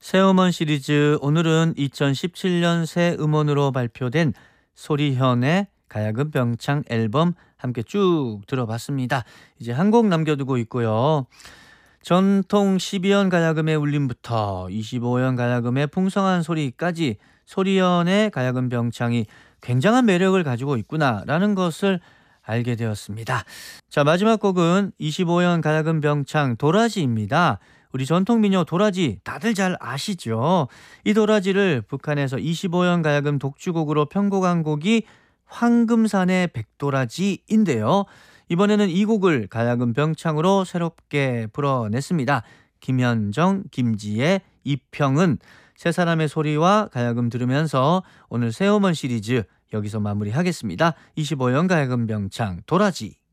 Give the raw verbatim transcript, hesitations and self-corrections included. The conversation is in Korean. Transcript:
새음원 시리즈 오늘은 이천십칠 년 새 음원으로 발표된 소리현의 가야금 병창 앨범 함께 쭉 들어봤습니다. 이제 한 곡 남겨두고 있고요. 전통 십이 연 가야금의 울림부터 이십오 연 가야금의 풍성한 소리까지 소리현의 가야금 병창이 굉장한 매력을 가지고 있구나라는 것을 알게 되었습니다. 자, 마지막 곡은 이십오 연 가야금 병창 도라지입니다. 우리 전통 민요 도라지 다들 잘 아시죠? 이 도라지를 북한에서 이십오 연 가야금 독주곡으로 편곡한 곡이 황금산의 백도라지인데요. 이번에는 이 곡을 가야금 병창으로 새롭게 불어냈습니다. 김현정, 김지혜, 이평은 세 사람의 소리와 가야금 들으면서 오늘 새음원 시리즈 여기서 마무리하겠습니다. 이십오 연 가야금 병창 도라지.